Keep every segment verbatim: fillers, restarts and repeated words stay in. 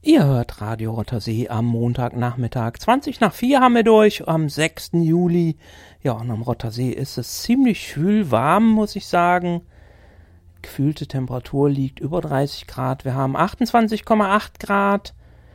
Ihr hört Radio Rottersee am Montagnachmittag. zwanzig nach vier haben wir durch, am sechsten Juli. Ja, und am Rottersee ist es ziemlich schwül warm, muss ich sagen. Gefühlte Temperatur liegt über dreißig Grad. Wir haben achtundzwanzig Komma acht Grad.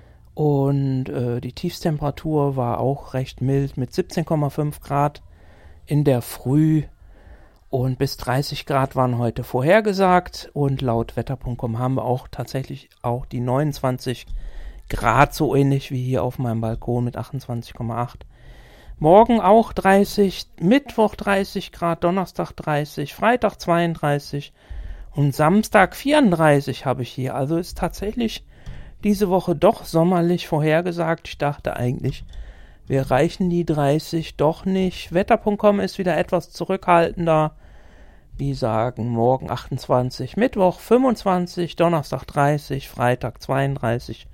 Und äh, die Tiefstemperatur war auch recht mild mit siebzehn Komma fünf Grad in der Früh. Und bis dreißig Grad waren heute vorhergesagt. Und laut wetter punkt com haben wir auch tatsächlich auch die neunundzwanzig Grad, so ähnlich wie hier auf meinem Balkon mit achtundzwanzig Komma acht. Morgen auch dreißig, Mittwoch dreißig Grad, Donnerstag dreißig, Freitag zweiunddreißig und Samstag vierunddreißig habe ich hier. Also ist tatsächlich diese Woche doch sommerlich vorhergesagt. Ich dachte eigentlich, wir erreichen die dreißig doch nicht. wetter punkt com ist wieder etwas zurückhaltender. Die sagen morgen achtundzwanzig, Mittwoch fünfundzwanzig, Donnerstag dreißig, Freitag zweiunddreißig,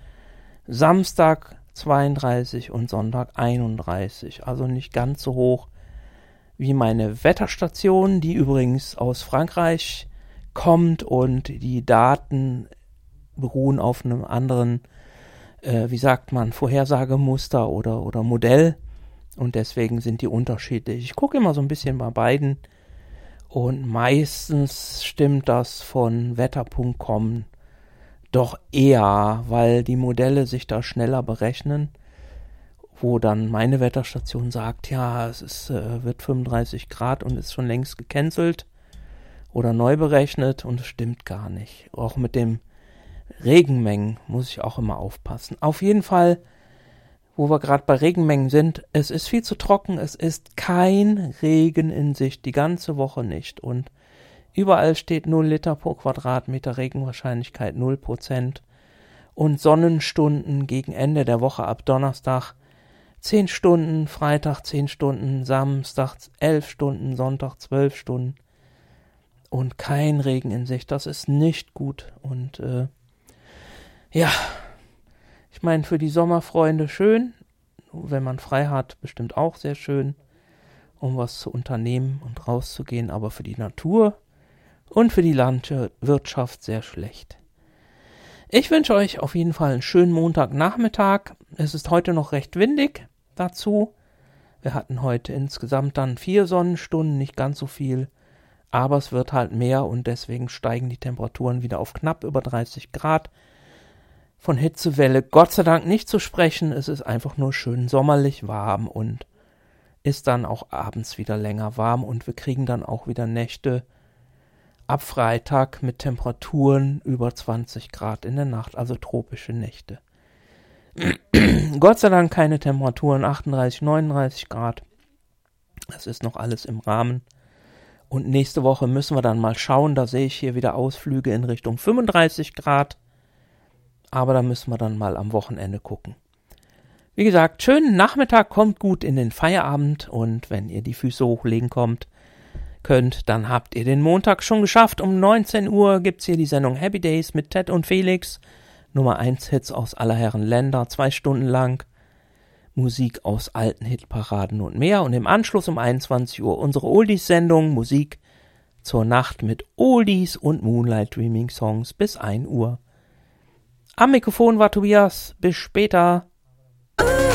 Samstag zweiunddreißig und Sonntag einunddreißig. Also nicht ganz so hoch wie meine Wetterstation, die übrigens aus Frankreich kommt und die Daten beruhen auf einem anderen, äh, wie sagt man, Vorhersagemuster oder, oder Modell. Und deswegen sind die unterschiedlich. Ich gucke immer so ein bisschen bei beiden. Und meistens stimmt das von wetter punkt com doch eher, weil die Modelle sich da schneller berechnen, wo dann meine Wetterstation sagt, ja, es ist, äh, wird fünfunddreißig Grad und ist schon längst gecancelt oder neu berechnet und es stimmt gar nicht. Auch mit dem Regenmengen muss ich auch immer aufpassen. Auf jeden Fall, wo wir gerade bei Regenmengen sind, es ist viel zu trocken, es ist kein Regen in Sicht, die ganze Woche nicht. Und überall steht null Liter pro Quadratmeter, Regenwahrscheinlichkeit null Prozent. Und Sonnenstunden gegen Ende der Woche ab Donnerstag zehn Stunden, Freitag zehn Stunden, Samstag elf Stunden, Sonntag zwölf Stunden. Und kein Regen in Sicht, das ist nicht gut. Und äh, ja... Ich meine, für die Sommerfreunde schön, wenn man frei hat, bestimmt auch sehr schön, um was zu unternehmen und rauszugehen, aber für die Natur und für die Landwirtschaft sehr schlecht. Ich wünsche euch auf jeden Fall einen schönen Montagnachmittag. Es ist heute noch recht windig dazu. Wir hatten heute insgesamt dann vier Sonnenstunden, nicht ganz so viel, aber es wird halt mehr und deswegen steigen die Temperaturen wieder auf knapp über dreißig Grad. Von Hitzewelle Gott sei Dank nicht zu sprechen, es ist einfach nur schön sommerlich warm und ist dann auch abends wieder länger warm und wir kriegen dann auch wieder Nächte ab Freitag mit Temperaturen über zwanzig Grad in der Nacht, also tropische Nächte. Gott sei Dank keine Temperaturen achtunddreißig, neununddreißig Grad, das ist noch alles im Rahmen. Und nächste Woche müssen wir dann mal schauen, da sehe ich hier wieder Ausflüge in Richtung fünfunddreißig Grad. Aber da müssen wir dann mal am Wochenende gucken. Wie gesagt, schönen Nachmittag, kommt gut in den Feierabend und wenn ihr die Füße hochlegen kommt, könnt, dann habt ihr den Montag schon geschafft. Um neunzehn Uhr gibt's hier die Sendung Happy Days mit Ted und Felix. Nummer eins Hits aus aller Herren Länder, zwei Stunden lang. Musik aus alten Hitparaden und mehr. Und im Anschluss um einundzwanzig Uhr unsere Oldies-Sendung, Musik zur Nacht mit Oldies und Moonlight Dreaming Songs bis ein Uhr. Am Mikrofon war Tobias. Bis später.